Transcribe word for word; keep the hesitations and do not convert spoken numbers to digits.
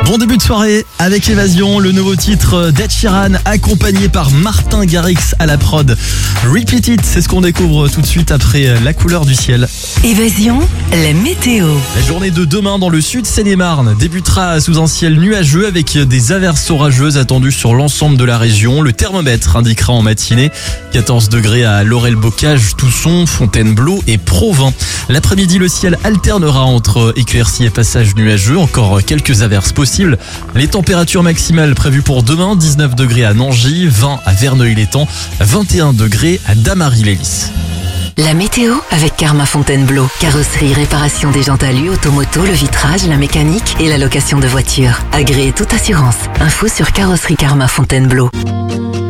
Bon début de soirée avec Évasion, le nouveau titre d'Ed Sheeran accompagné par Martin Garrix à la prod. Repeat It, c'est ce qu'on découvre tout de suite après La couleur du ciel. Évasion, la météo. La journée de demain dans le sud Seine-et-Marne débutera sous un ciel nuageux avec des averses orageuses attendues sur l'ensemble de la région. Le thermomètre indiquera en matinée quatorze degrés à Laurel-Bocage, Tousson, Fontainebleau et Provins. L'après-midi, le ciel alternera entre éclaircies et passages nuageux, encore quelques averses possibles. Les températures maximales prévues pour demain, dix-neuf degrés à Nangy, vingt à Verneuil-l'Étang, vingt et un degrés à Damary-les-Lys. La météo avec Karma Fontainebleau. Carrosserie, réparation des jantes alu, automoto, le vitrage, la mécanique et la location de voitures. Agréez toute assurance. Info sur carrosserie Karma Fontainebleau.